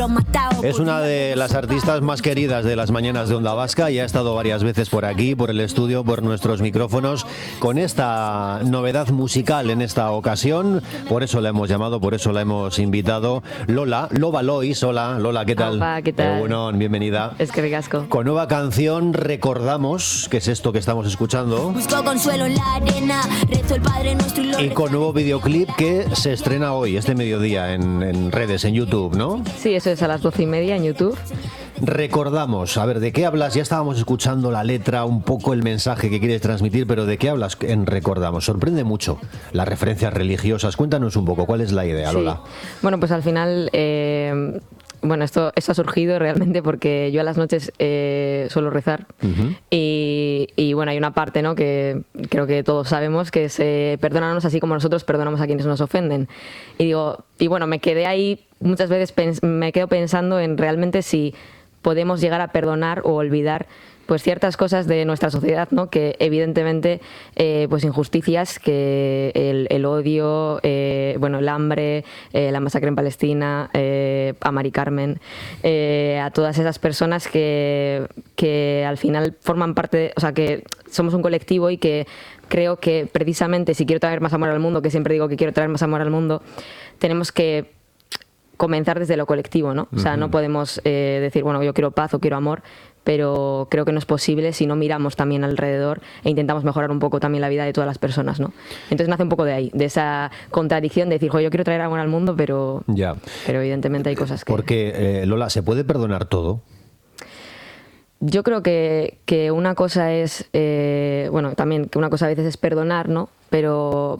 Es una de las artistas más queridas de las mañanas de Onda Vasca y ha estado varias veces por aquí, por el estudio, por nuestros micrófonos, con esta novedad musical en esta ocasión. Por eso la hemos llamado, por eso la hemos invitado. Loba Lois, hola, Lola, ¿qué tal? Opa, ¿qué tal? Bueno, bienvenida. Es que ricasco. Con nueva canción, Recordamos, que es esto que estamos escuchando. Busco consuelo en la arena, rezo el Padre Nuestro Y con nuevo videoclip que se estrena hoy, este mediodía, en redes, en YouTube, ¿no? Sí, eso es a las 12:30 en YouTube. Recordamos, a ver, ¿de qué hablas? Ya estábamos escuchando la letra, un poco el mensaje que quieres transmitir, pero ¿de qué hablas en Recordamos? Sorprende mucho las referencias religiosas. Cuéntanos un poco, ¿cuál es la idea, Lola? Sí. Bueno, pues al final, bueno, esto ha surgido realmente porque yo a las noches suelo rezar. Uh-huh. Y bueno, hay una parte, ¿no?, que creo que todos sabemos, que es perdónanos así como nosotros perdonamos a quienes nos ofenden. Y bueno, me quedé ahí, muchas veces me quedo pensando en realmente si podemos llegar a perdonar o olvidar pues ciertas cosas de nuestra sociedad, ¿no?, que evidentemente pues injusticias, que el odio, bueno, el hambre, la masacre en Palestina, a Mari Carmen, a todas esas personas que al final forman parte, o sea, que somos un colectivo y que creo que precisamente si quiero traer más amor al mundo, que siempre digo que quiero traer más amor al mundo, tenemos que comenzar desde lo colectivo, ¿no? O sea, no podemos decir, bueno, yo quiero paz o quiero amor, pero creo que no es posible si no miramos también alrededor e intentamos mejorar un poco también la vida de todas las personas, ¿no? Entonces nace un poco de ahí, de esa contradicción de decir, yo quiero traer amor al mundo, pero evidentemente hay cosas que... Porque, Lola, ¿se puede perdonar todo? Yo creo que una cosa es, bueno, también que una cosa a veces es perdonar, ¿no? Pero,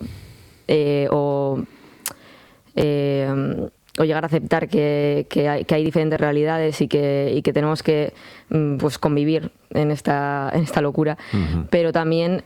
o llegar a aceptar que hay diferentes realidades y que tenemos que pues convivir en esta locura. Uh-huh. Pero también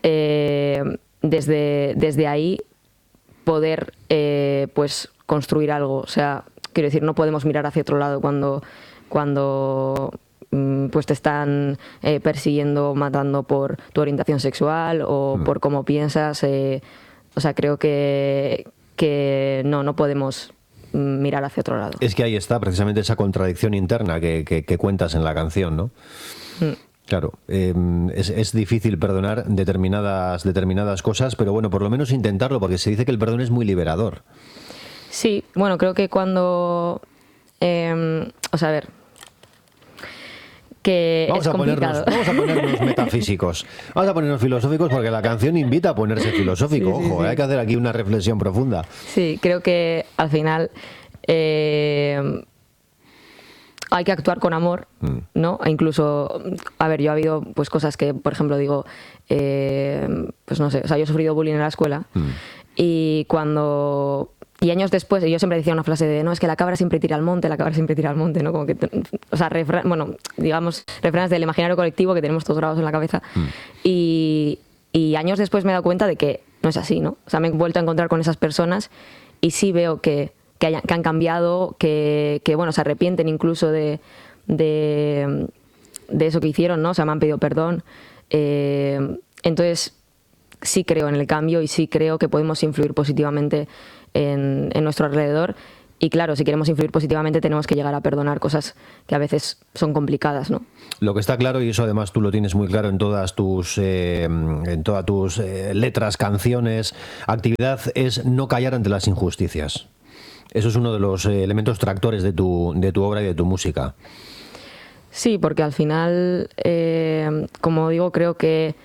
desde ahí poder pues construir algo. O sea, quiero decir, no podemos mirar hacia otro lado cuando pues te están persiguiendo, matando por tu orientación sexual o por cómo piensas. O sea, creo que no podemos mirar hacia otro lado. Es que ahí está precisamente esa contradicción interna que cuentas en la canción, ¿no? Claro, es difícil perdonar determinadas cosas, pero bueno, por lo menos intentarlo, porque se dice que el perdón es muy liberador. Sí, bueno, creo que cuando... o sea, a ver... que vamos es complicado. Vamos a ponernos metafísicos, vamos a ponernos filosóficos, porque la canción invita a ponerse filosófico. Sí, ojo, hay que hacer aquí una reflexión profunda. Sí, creo que al final hay que actuar con amor, ¿no? E incluso, a ver, yo ha habido pues cosas que, por ejemplo, digo, pues no sé, o sea, yo he sufrido bullying en la escuela y cuando... Y años después, yo siempre decía una frase de, no, es que la cabra siempre tira al monte, ¿no? Como que, o sea, digamos, refranes del imaginario colectivo que tenemos todos grabados en la cabeza. Y años después me he dado cuenta de que no es así, ¿no? O sea, me he vuelto a encontrar con esas personas y sí veo que han cambiado, que bueno, se arrepienten incluso de eso que hicieron, ¿no? O sea, me han pedido perdón. Entonces, sí creo en el cambio y sí creo que podemos influir positivamente en nuestro alrededor. Y claro, si queremos influir positivamente tenemos que llegar a perdonar cosas que a veces son complicadas, ¿no? Lo que está claro, y eso además tú lo tienes muy claro en todas tus letras, canciones, actividad, es no callar ante las injusticias. Eso es uno de los elementos tractores de tu obra y de tu música. Sí, porque al final, como digo, creo que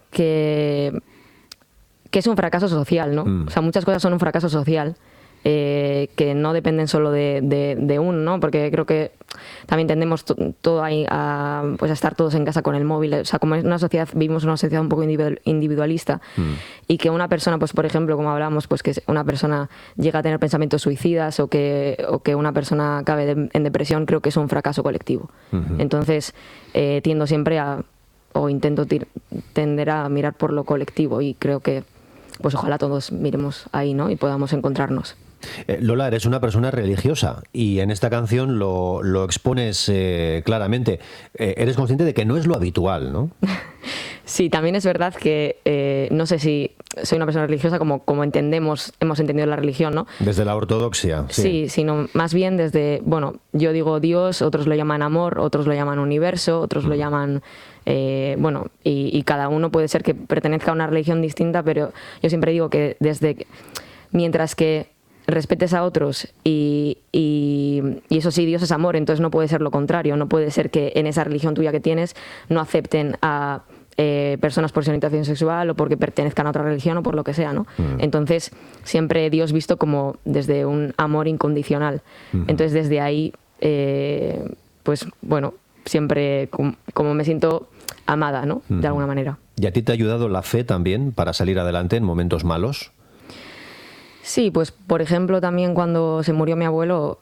es un fracaso social, ¿no? O sea, muchas cosas son un fracaso social que no dependen solo de uno, ¿no? Porque creo que también tendemos todo ahí a estar todos en casa con el móvil. O sea, como en una sociedad, vivimos una sociedad un poco individualista y que una persona, pues por ejemplo, como hablábamos, pues que una persona llega a tener pensamientos suicidas o que una persona acabe en depresión, creo que es un fracaso colectivo. Uh-huh. Entonces, tiendo siempre intento tender a mirar por lo colectivo y creo que pues ojalá todos miremos ahí, ¿no? Y podamos encontrarnos. Lola, eres una persona religiosa y en esta canción lo expones claramente. Eres consciente de que no es lo habitual, ¿no? Sí, también es verdad que no sé si soy una persona religiosa como hemos entendido la religión, ¿no? Desde la ortodoxia. Sí, sino más bien desde, bueno, yo digo Dios, otros lo llaman amor, otros lo llaman universo, otros lo llaman, bueno, y cada uno puede ser que pertenezca a una religión distinta, pero yo siempre digo que mientras que respetes a otros y eso sí, Dios es amor, entonces no puede ser lo contrario, no puede ser que en esa religión tuya que tienes no acepten a personas por su orientación sexual o porque pertenezcan a otra religión o por lo que sea, ¿no? Entonces siempre Dios visto como desde un amor incondicional. Entonces desde ahí, pues bueno, siempre como me siento amada, ¿no? De alguna manera. ¿Y a ti te ha ayudado la fe también para salir adelante en momentos malos? Sí, pues por ejemplo también cuando se murió mi abuelo,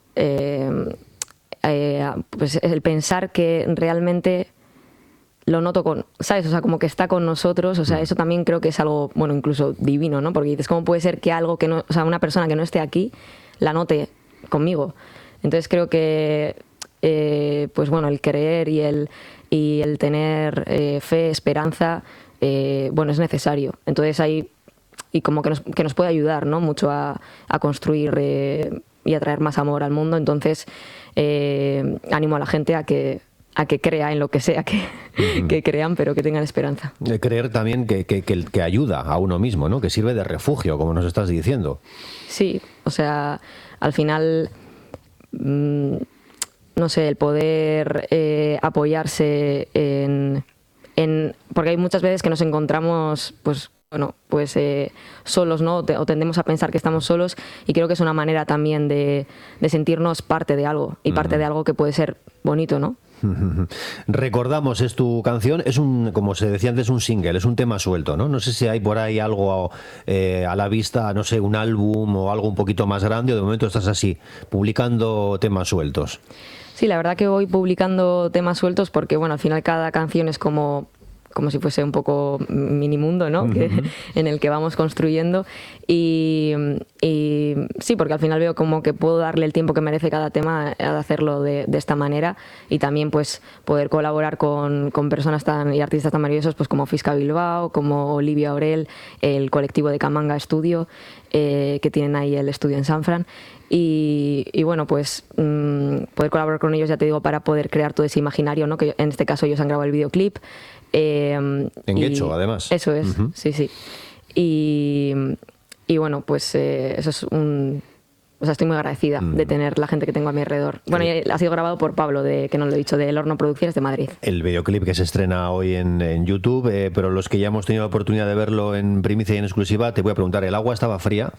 pues el pensar que realmente lo noto ¿sabes? O sea, como que está con nosotros, o sea, eso también creo que es algo, bueno, incluso divino, ¿no? Porque dices, ¿cómo puede ser que algo que no, o sea, una persona que no esté aquí la note conmigo? Entonces creo que, pues bueno, el creer y el tener fe, esperanza, bueno, es necesario. Entonces ahí, y como que nos puede ayudar, ¿no? Mucho a construir y a traer más amor al mundo. Entonces animo a la gente a que crea en lo que sea que crean, pero que tengan esperanza. Creer también que ayuda a uno mismo, ¿no? Que sirve de refugio, como nos estás diciendo. Sí, o sea, al final, no sé, el poder apoyarse porque hay muchas veces que nos encontramos, pues, bueno, pues solos, ¿no? O tendemos a pensar que estamos solos, y creo que es una manera también de sentirnos parte de algo, y parte de algo que puede ser bonito, ¿no? Recordamos, es tu canción, es como se decía antes, un single, es un tema suelto, ¿no? No sé si hay por ahí algo a la vista, no sé, un álbum o algo un poquito más grande, o de momento estás así, publicando temas sueltos. Sí, la verdad que voy publicando temas sueltos porque, bueno, al final cada canción es como si fuese un poco mini mundo, ¿no? En el que vamos construyendo, y sí, porque al final veo como que puedo darle el tiempo que merece cada tema a hacerlo de esta manera, y también pues poder colaborar con personas y artistas tan maravillosos pues como Fisca Bilbao, como Olivia Orel, el colectivo de Camanga Estudio, que tienen ahí el estudio en San Fran. Y bueno, pues poder colaborar con ellos, ya te digo, para poder crear todo ese imaginario, ¿no? Que en este caso ellos han grabado el videoclip. En Guecho, además. Eso es, sí. Y bueno, pues eso es o sea, estoy muy agradecida de tener la gente que tengo a mi alrededor. Bueno, y ha sido grabado por Pablo, que no lo he dicho, de El Horno Producciones de Madrid. El videoclip que se estrena hoy en YouTube, pero los que ya hemos tenido la oportunidad de verlo en primicia y en exclusiva, te voy a preguntar, ¿el agua estaba fría?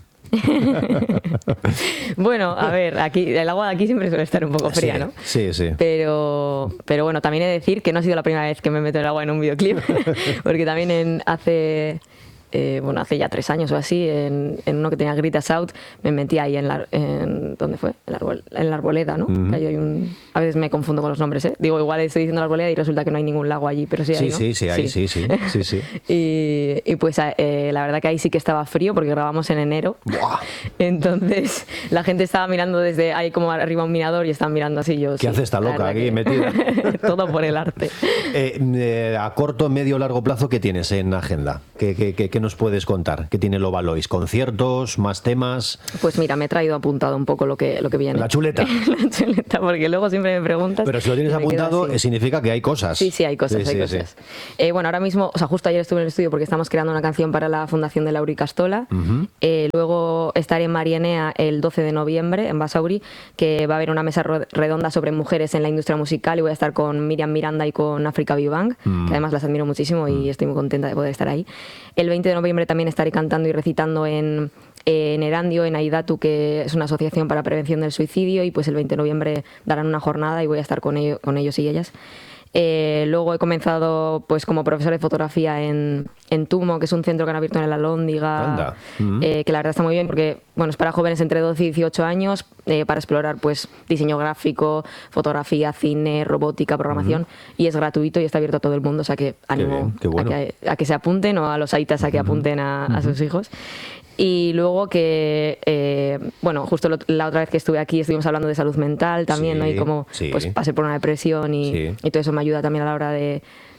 Bueno, a ver, aquí el agua de aquí siempre suele estar un poco fría, ¿no? Sí. Pero bueno, también he de decir que no ha sido la primera vez que me meto el agua en un videoclip, porque también hace ya 3 años o así, en uno que tenía Grita South, me metí ahí ¿dónde fue? En la Arboleda, ¿no? Que ahí hay a veces me confundo con los nombres, ¿eh? Digo, igual estoy diciendo la Arboleda y resulta que no hay ningún lago allí, pero sí hay, ¿no? Sí, hay, sí. Y pues la verdad que ahí sí que estaba frío porque grabamos en enero. ¡Buah! Entonces la gente estaba mirando desde ahí como arriba un mirador y estaban mirando así. Yo, ¿Qué hace esta loca aquí metida? Todo por el arte. A corto, medio, largo plazo, ¿qué tienes en agenda? ¿Qué nos puedes contar? ¿Qué tiene Lovalois? ¿Conciertos? ¿Más temas? Pues mira, me he traído apuntado un poco lo que viene. La chuleta. La chuleta, porque luego siempre me preguntas. Pero si lo tienes apuntado, significa que hay cosas. Sí, hay cosas, hay cosas. Bueno, ahora mismo, o sea, justo ayer estuve en el estudio porque estamos creando una canción para la Fundación de Lauri Castola. Luego estaré en Marienea el 12 de noviembre, en Basauri, que va a haber una mesa redonda sobre mujeres en la industria musical, y voy a estar con Miriam Miranda y con Africa Bibang, que además las admiro muchísimo y estoy muy contenta de poder estar ahí. El 20 de noviembre también estaré cantando y recitando en Erandio, en Aidatu, que es una asociación para prevención del suicidio, y pues el 20 de noviembre darán una jornada y voy a estar con ellos y ellas. Luego he comenzado pues como profesora de fotografía en Tumo, que es un centro que han abierto en la Alhóndiga, que la verdad está muy bien porque bueno, es para jóvenes entre 12 y 18 años, para explorar pues diseño gráfico, fotografía, cine, robótica, programación, y es gratuito y está abierto a todo el mundo, o sea que animo qué bueno. a que se apunten, o a los aitas a que apunten a sus hijos. Y luego que, bueno, justo la otra vez que estuve aquí estuvimos hablando de salud mental también, ¿no? Y cómo pues pasé por una depresión y todo eso me ayuda también a la hora de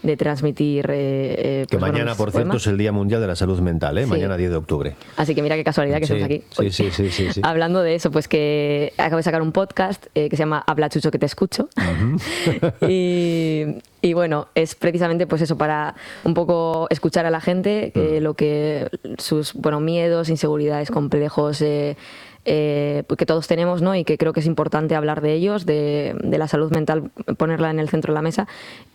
de transmitir. Que pues, mañana, mis por cierto, poemas. es el Día Mundial de la Salud Mental, ¿eh? Sí. Mañana 10 de octubre. Así que mira qué casualidad que Sí, estamos aquí. sí, sí, sí, sí, sí. Hablando de eso, pues que acabo de sacar un podcast que se llama Habla Chucho que te escucho. y bueno, es precisamente pues eso, para un poco escuchar a la gente, lo que sus miedos, inseguridades, complejos que todos tenemos, ¿no? Y que creo que es importante hablar de ellos, de la salud mental, ponerla en el centro de la mesa.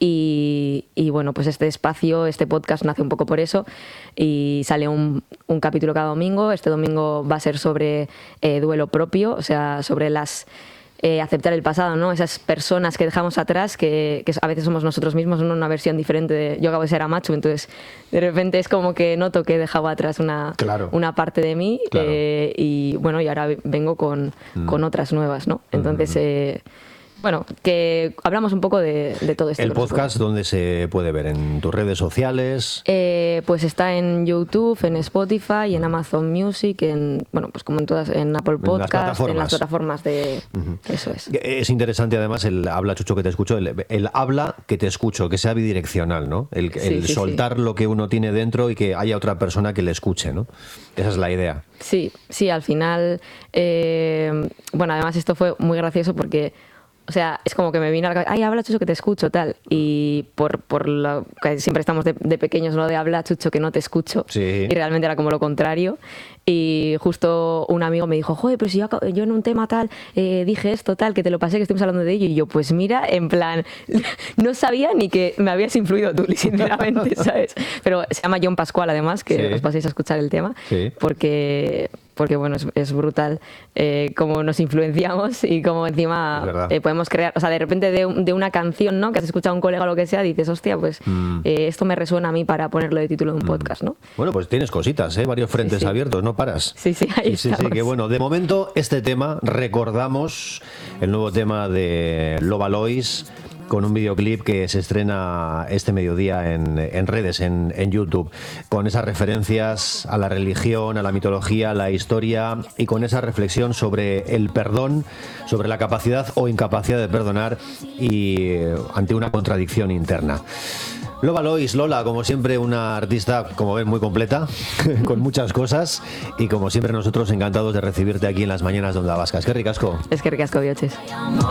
Y bueno, pues este espacio, este podcast nace un poco por eso y sale un capítulo cada domingo. Este domingo va a ser sobre duelo propio, o sea, sobre aceptar el pasado, ¿no? Esas personas que dejamos atrás, que a veces somos nosotros mismos, ¿no? Una versión diferente de... Yo acabo de ser Amachu, entonces de repente es como que noto que he dejado atrás una parte de mí, claro. Y bueno, y ahora vengo con otras nuevas, ¿no? Entonces... bueno, que hablamos un poco de todo esto. ¿El podcast dónde se puede ver? ¿En tus redes sociales? Pues está en YouTube, en Spotify, en Amazon Music, pues como en todas, en Apple Podcast, en las plataformas de... Eso es. Es interesante además el habla Chucho que te escucho, el habla que te escucho, que sea bidireccional, ¿no? El soltar lo que uno tiene dentro y que haya otra persona que le escuche, ¿no? Esa es la idea. Sí, al final... bueno, además esto fue muy gracioso porque... O sea, es como que me vino a la cabeza, ay, habla Chucho que te escucho, tal. Y por lo que siempre estamos de pequeños, ¿no? De habla Chucho que no te escucho. Sí. Y realmente era como lo contrario. Y justo un amigo me dijo, joder, pero si yo en un tema tal dije esto, tal, que te lo pasé, que estuvimos hablando de ello. Y yo, pues mira, en plan, no sabía ni que me habías influido tú, sinceramente, ¿sabes? Pero se llama John Pascual, además, que os paséis a escuchar el tema. Sí. Porque bueno, es brutal cómo nos influenciamos y cómo encima podemos crear, o sea, de repente de una canción, ¿no? Que has escuchado a un colega o lo que sea, dices, hostia, pues esto me resuena a mí para ponerlo de título de un podcast, ¿no? Bueno, pues tienes cositas, varios frentes abiertos, no paras. Sí, ahí estamos. Sí, que bueno, de momento este tema, recordamos el nuevo tema de Loba Lois, con un videoclip que se estrena este mediodía en redes, en YouTube, con esas referencias a la religión, a la mitología, a la historia y con esa reflexión sobre el perdón, sobre la capacidad o incapacidad de perdonar y ante una contradicción interna. Loba Lois, Lola, como siempre, una artista, como ven, muy completa, con muchas cosas y como siempre nosotros encantados de recibirte aquí en las mañanas de Onda Vasca. Es que ricasco, Bioches.